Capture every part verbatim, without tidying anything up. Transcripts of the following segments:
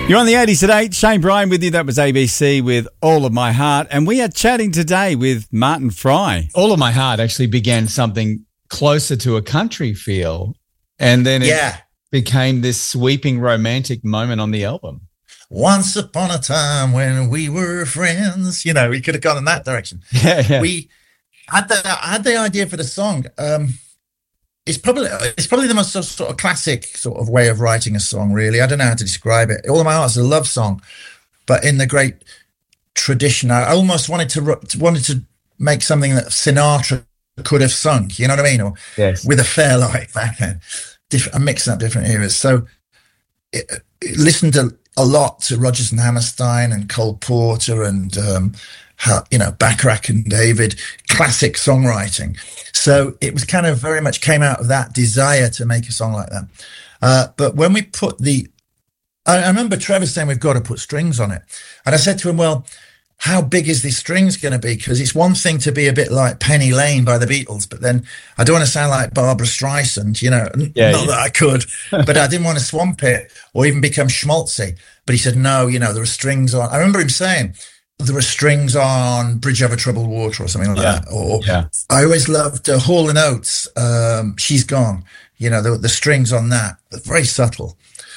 You're on the eighties at eight. Shane Bryan with you. That was A B C with All of My Heart. And we are chatting today with Martin Fry. All of My Heart actually began something closer to a country feel. And then it yeah. became this sweeping romantic moment on the album. Once upon a time when we were friends. You know, we could have gone in that direction. Yeah, yeah. We had the, I had the idea for the song. Um, It's probably it's probably the most sort of classic sort of way of writing a song, really. I don't know how to describe it. All of My Heart is a love song, but in the great tradition, I almost wanted to wanted to make something that Sinatra could have sung. You know what I mean? Or yes. With a fair like back then, different, I'm mixing up different eras. So, it, it listened to a lot to Rodgers and Hammerstein and Cole Porter and um, how, you know, Bacharach and David, classic songwriting. So it was kind of very much came out of that desire to make a song like that. Uh, but when we put the, I, I remember Trevor saying, we've got to put strings on it. And I said to him, well, how big is this strings going to be? Because it's one thing to be a bit like Penny Lane by the Beatles, but then I don't want to sound like Barbara Streisand, you know, yeah, not yeah. that I could, but I didn't want to swamp it or even become schmaltzy. But he said, no, you know, there are strings on. I remember him saying, there were strings on Bridge Over Troubled Water or something like yeah. that. Or yeah. I always loved uh, Hall and Oates, um, She's Gone. You know, the, the strings on that, they're very subtle.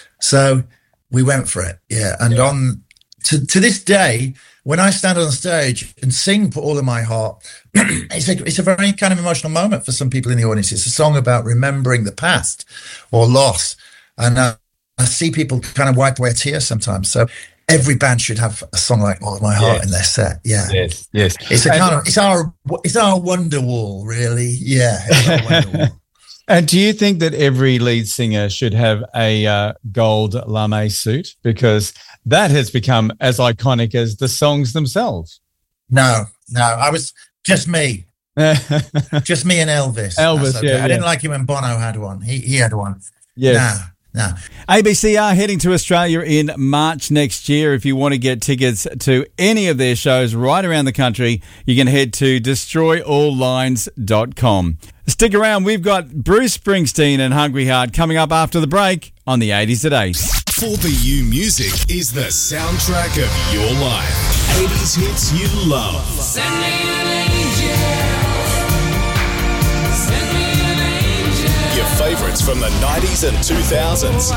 So we went for it, yeah. And yeah. on to, to this day, when I stand on stage and sing Put All in My Heart, it's a, it's a very kind of emotional moment for some people in the audience. It's a song about remembering the past or loss. And uh, I see people kind of wipe away a tear sometimes. So every band should have a song like All of My Heart yes. in their set. Yeah. Yes, yes. It's a kind of, it's our, it's our wonder wall, really. Yeah. It's our wonder wall. And do you think that every lead singer should have a uh, gold lame suit? Because that has become as iconic as the songs themselves. No, no. I was just me. just me and Elvis. Elvis, okay. yeah, yeah. I didn't like it when Bono had one. He he had one. Yes. No. No. A B C are heading to Australia in March next year. If you want to get tickets to any of their shows right around the country, you can head to destroy all lines dot com. Stick around. We've got Bruce Springsteen and Hungry Heart coming up after the break on the eighties at eight. four B U Music is the soundtrack of your life. eighties hits you love. Send me an angel. Send me an angel. Your favourites from the nineties and two thousands.